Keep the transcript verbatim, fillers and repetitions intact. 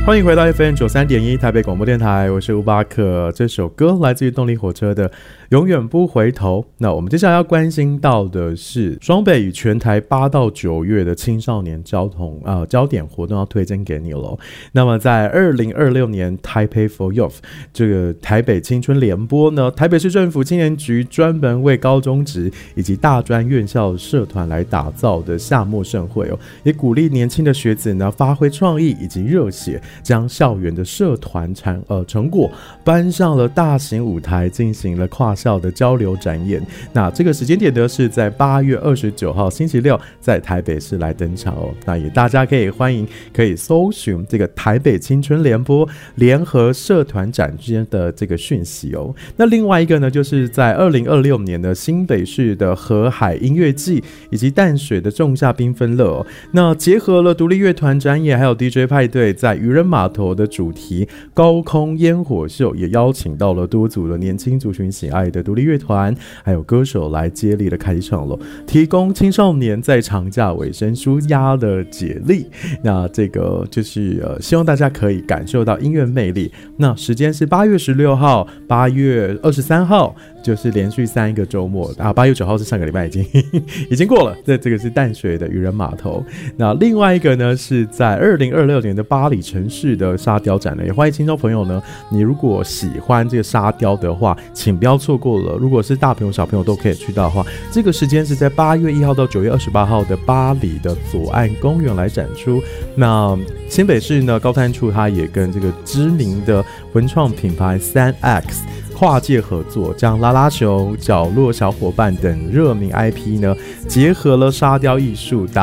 欢迎回到 F M 九三点一 台北广播电台，我是吴巴克。这首歌来自于动力火车的《永远不回头》。那我们接下来要关心到的是双北与全台八到九月的青少年交通呃焦点活动要推荐给你了。那么在二零二六年 Taipei for Youth 这个台北青春联播呢，台北市政府青年局专门为高中职以及大专院校社团来打造的夏末盛会哦，也鼓励年轻的学子呢发挥创意以及热血，将校园的社团成呃成果搬上了大型舞台，进行了跨校的交流展演。那这个时间点呢是在八月二十九号星期六，在台北市来登场哦。那也大家可以欢迎可以搜寻这个台北青春联播联合社团展之间的这个讯息哦。那另外一个呢，就是在二零二六年的新北市的河海音乐季以及淡水的仲夏缤纷乐哦，那结合了独立乐团展演还有 D J 派对，在渔人码头的主题高空烟火秀，也邀请到了多组的年轻族群喜爱的独立乐团还有歌手来接力的开场了，提供青少年在长假尾声舒压的解力。那这个就是呃，希望大家可以感受到音乐魅力。那时间是八月十六号、八月二十三号，就是连续三个周末啊。八月九号是上个礼拜已经已经过了，这这个是淡水的渔人码头。那另外一个呢，是在二零二六年的巴黎城市的沙雕展呢，也欢迎听众朋友呢，你如果喜欢这个沙雕的话，请不要错过了。如果是大朋友小朋友都可以去到的话，这个时间是在八月一号到九月二十八号的巴黎的左岸公园来展出。那新北市呢，高滩处它也跟这个知名的文创品牌三 X跨界合作，将拉拉球、角落小伙伴等热名 I P 呢，结合了沙雕艺术，打